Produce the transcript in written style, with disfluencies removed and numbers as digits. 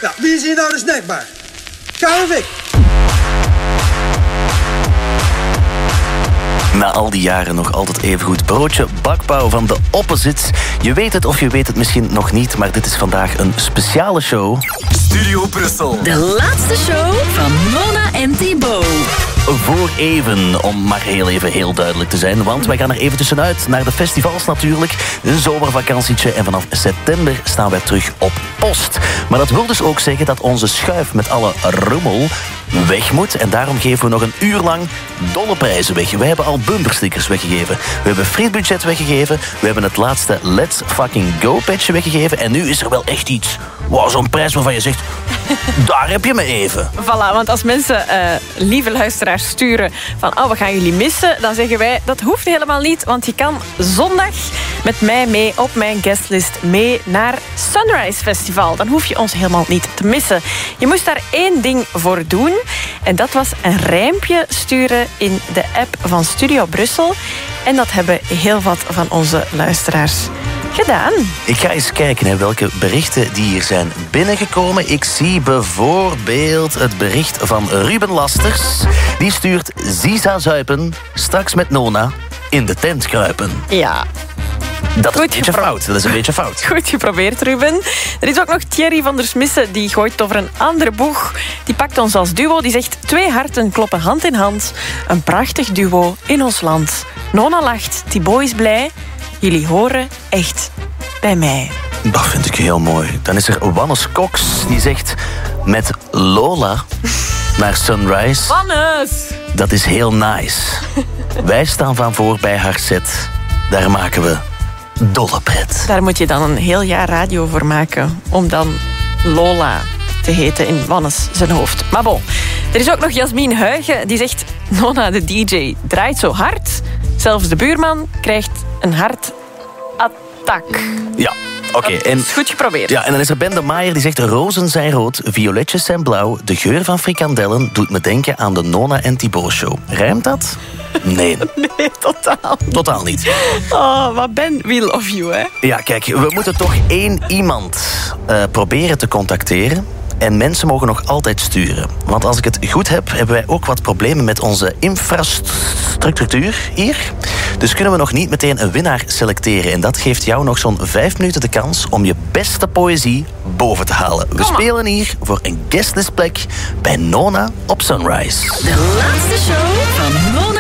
Ja, wie is hier nou de snackbar? Karel Vik. Na al die jaren nog altijd even goed broodje bakpauw van de Opposites. Je weet het of je weet het misschien nog niet, maar dit is vandaag een speciale show. Studio Brussel. De laatste show van Mona en Thibaut. Voor even, om maar heel duidelijk te zijn. Want wij gaan er even tussenuit naar de festivals natuurlijk. Een zomervakantietje en vanaf september staan wij terug op post. Maar dat wil dus ook zeggen dat onze schuif met alle rommel weg moet. En daarom geven we nog een uur lang dolle prijzen weg. We hebben al bumperstickers weggegeven. We hebben frietbudget weggegeven. We hebben het laatste Let's Fucking Go patchje weggegeven. En nu is er wel echt iets. Wow, zo'n prijs waarvan je zegt, daar heb je me even. Voilà, want als mensen, lieve luisteraars, sturen van we gaan jullie missen, dan zeggen wij, dat hoeft helemaal niet, want je kan zondag met mij mee op mijn guestlist mee naar Sunrise Festival. Dan hoef je ons helemaal niet te missen. Je moest daar 1 ding voor doen en dat was een rijmpje sturen in de app van Studio Brussel. En dat hebben heel wat van onze luisteraars gedaan. Ik ga eens kijken welke berichten die hier zijn binnengekomen. Ik zie bijvoorbeeld het bericht van Ruben Lasters. Die stuurt Ziza zuipen, straks met Nona in de tent kruipen. Ja. Dat is een beetje fout. Goed geprobeerd, Ruben. Er is ook nog Thierry van der Smissen, die gooit over een andere boeg. Die pakt ons als duo, die zegt 2 harten kloppen hand in hand. Een prachtig duo in ons land. Nona lacht, Thibaut is blij. Jullie horen echt bij mij. Dat vind ik heel mooi. Dan is er Wannes Cox, die zegt met Lola naar Sunrise. Wannes! Dat is heel nice. Wij staan van voor bij haar set. Daar maken we dolle pret. Daar moet je dan een heel jaar radio voor maken. Om dan Lola te heten in Wannes zijn hoofd. Maar bon, er is ook nog Jasmin Huigen. Die zegt, Nona de DJ draait zo hard. Zelfs de buurman krijgt een hartattack. Ja. Oké, en goed geprobeerd. Ja, en dan is er Ben de Maier die zegt, rozen zijn rood, violetjes zijn blauw. De geur van frikandellen doet me denken aan de Nona en Thibaut show. Rijmt dat? Nee. Nee, totaal. Totaal niet. Oh, wat Ben we love you, hè? Ja, kijk, we moeten toch 1 iemand proberen te contacteren. En mensen mogen nog altijd sturen. Want als ik het goed heb, hebben wij ook wat problemen met onze infrastructuur hier. Dus kunnen we nog niet meteen een winnaar selecteren. En dat geeft jou nog zo'n 5 minuten de kans om je beste poëzie boven te halen. We spelen hier voor een guestlistplek bij Nona op Sunrise. De laatste show van Mona